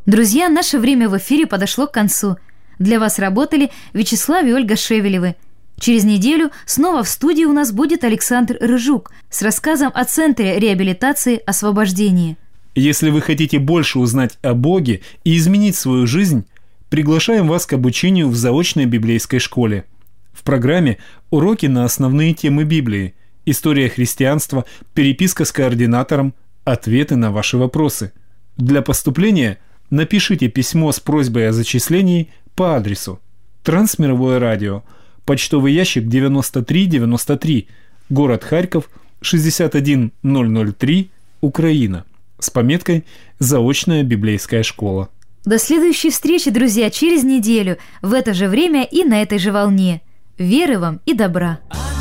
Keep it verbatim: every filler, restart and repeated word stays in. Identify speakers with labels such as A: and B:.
A: Друзья, наше время в эфире подошло к концу. Для вас работали Вячеслав и Ольга Шевелевы. Через неделю снова в студии у нас будет Александр Рыжук с рассказом о Центре реабилитации «Освобождение».
B: Если вы хотите больше узнать о Боге и изменить свою жизнь, приглашаем вас к обучению в заочной библейской школе. В программе уроки на основные темы Библии, история христианства, переписка с координатором, ответы на ваши вопросы. Для поступления напишите письмо с просьбой о зачислении по адресу Трансмировое радио, почтовый ящик девяносто три девяносто три, город Харьков, шестьдесят один тысяча три, Украина, с пометкой «Заочная библейская школа».
A: До следующей встречи, друзья, через неделю, в это же время и на этой же волне. Веры вам и добра!